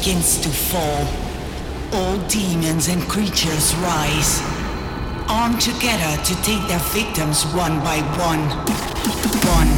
begins to fall. All demons and creatures rise, armed together to take their victims one by one. One